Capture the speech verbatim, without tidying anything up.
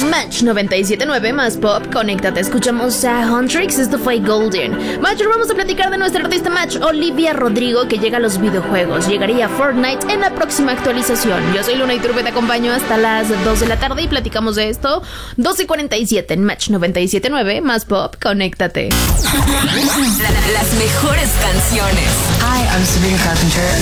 Match noventa y siete punto nueve más pop, conéctate, escuchamos a Huntrix, esto fue Golden. Match, vamos a platicar de nuestra artista Match, Olivia Rodrigo, que llega a los videojuegos, llegaría a Fortnite en la próxima actualización. Yo soy Luna Iturbe, te acompaño hasta las dos de la tarde y platicamos de esto. doce cuarenta y siete en Match noventa y siete punto nueve más pop, conéctate. Las mejores canciones. Hi, I'm Sabrina Carpenter.